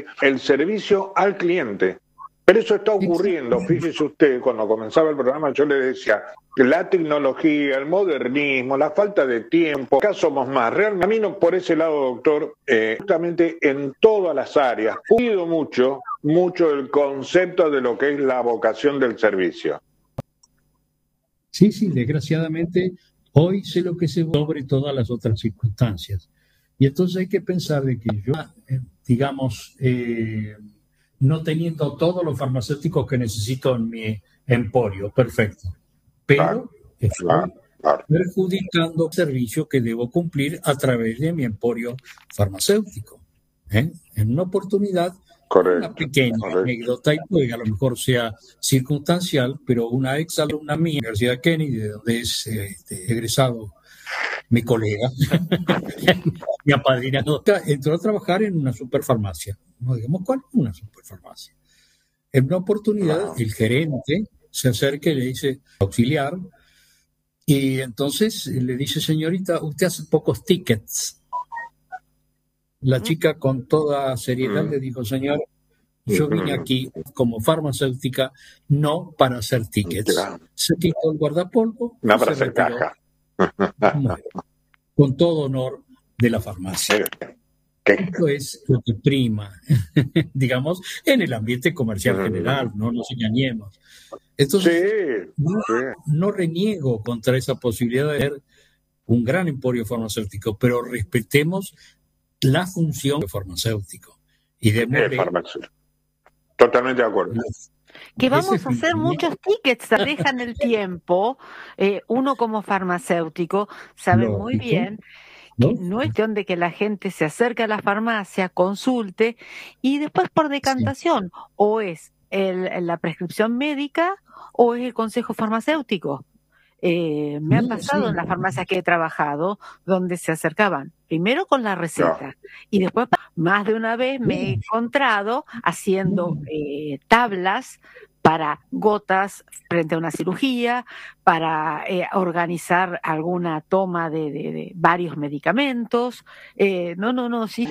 el servicio al cliente. Pero eso está ocurriendo, fíjese usted, cuando comenzaba el programa yo le decía que la tecnología, el modernismo, la falta de tiempo, acá somos más. Realmente, a mí no, por ese lado, doctor, justamente en todas las áreas, pulido mucho el concepto de lo que es la vocación del servicio. Sí, desgraciadamente, hoy sé lo que se sobre todas las otras circunstancias. Y entonces hay que pensar de que yo, digamos, no teniendo todos los farmacéuticos que necesito en mi emporio, perfecto. Pero estoy perjudicando el servicio que debo cumplir a través de mi emporio farmacéutico. En una oportunidad, una pequeña anécdota, y puede a lo mejor sea circunstancial, pero una ex alumna mía, Universidad Kennedy, de donde es egresado mi colega, mi apadrinado, entró a trabajar en una superfarmacia. No digamos cuál, una superfarmacia. En una oportunidad, el gerente se acerca y le dice, auxiliar, y entonces le dice, señorita, usted hace pocos tickets. La chica con toda seriedad le dijo, señor, yo vine aquí como farmacéutica no para hacer tickets. Se quitó el guardapolvo. No para hacer caja. Con todo honor de la farmacia. Esto es lo que prima, digamos, en el ambiente comercial general, no nos engañemos. Entonces, no reniego contra esa posibilidad de tener un gran emporio farmacéutico, pero respetemos la función del farmacéutico. Y totalmente de acuerdo. Que vamos a hacer muchos tickets, se dejan el tiempo. Uno como farmacéutico sabe muy bien que no es cuestión de que la gente se acerque a la farmacia, consulte y después por decantación o es la prescripción médica o es el consejo farmacéutico. Me ha pasado en las farmacias que he trabajado donde se acercaban primero con la receta y después más de una vez me he encontrado haciendo tablas para gotas frente a una cirugía, para organizar alguna toma de varios medicamentos. Sí.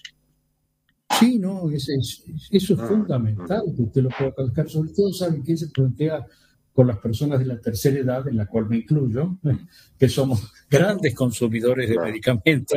Sí, no, eso es fundamental que usted lo pueda calcar. Sobre todo, ¿saben qué se plantea con las personas de la tercera edad, en la cual me incluyo, que somos grandes consumidores de medicamentos?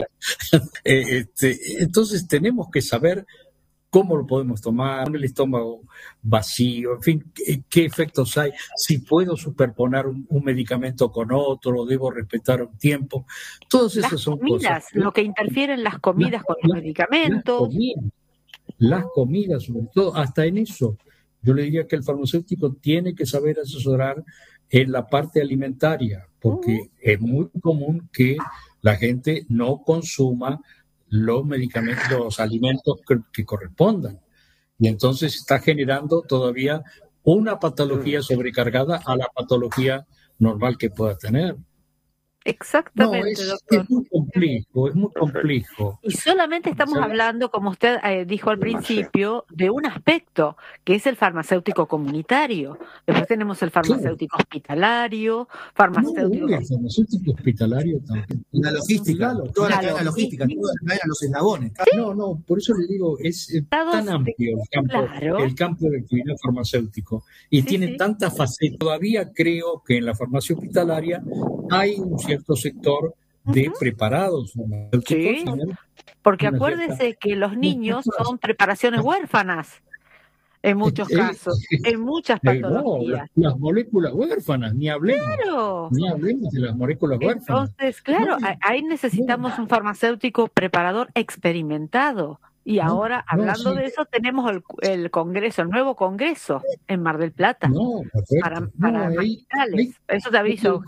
Entonces tenemos que saber cómo lo podemos tomar, con el estómago vacío, en fin, qué efectos hay, si puedo superponer un medicamento con otro, debo respetar un tiempo. Todas esas son cosas. Lo que interfieren las comidas con los medicamentos. Las comidas, sobre todo, hasta en eso. Yo le diría que el farmacéutico tiene que saber asesorar en la parte alimentaria, porque es muy común que la gente no consuma los medicamentos, los alimentos que correspondan. Y entonces está generando todavía una patología sobrecargada a la patología normal que pueda tener. Exactamente, doctor. Es muy complejo. Y solamente estamos hablando, como usted dijo al principio, de un aspecto, que es el farmacéutico comunitario. Después tenemos el farmacéutico hospitalario, el farmacéutico hospitalario también. La logística, toda la cadena logística, toda la cadena, los eslabones. No, por eso le digo, es tan amplio el campo de actividad farmacéutico y tiene tantas facetas. Todavía creo que en la farmacia hospitalaria hay un cierto sector de preparados. Sí, porque acuérdese que los niños son preparaciones huérfanas en muchos casos, en muchas patologías. Las moléculas huérfanas, ni hablemos. Claro. Ni hablemos de las moléculas huérfanas. Entonces, claro, ahí necesitamos un farmacéutico preparador experimentado. Y ahora, hablando de eso, tenemos el congreso, el nuevo congreso en Mar del Plata. Para magistales. Eso te aviso.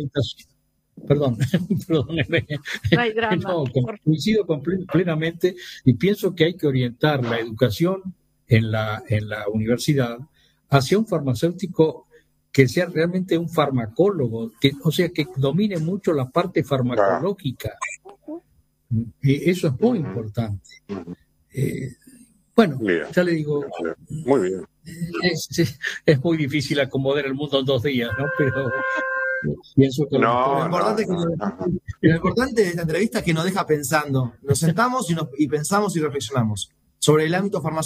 Perdóneme. No hay drama. Coincido plenamente y pienso que hay que orientar la educación en la universidad hacia un farmacéutico que sea realmente un farmacólogo, que domine mucho la parte farmacológica. Y eso es muy importante. Ya le digo, muy bien. Es muy difícil acomodar el mundo en 2 días, ¿no? Pero pienso que lo importante de esta entrevista es que nos deja pensando. Nos sentamos y pensamos y reflexionamos sobre el ámbito farmacéutico.